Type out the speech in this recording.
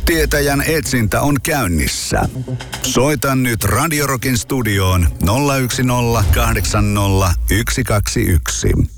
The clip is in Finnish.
Tietäjän etsintä on käynnissä. Soita nyt Radio Rockin studioon 010 80 121.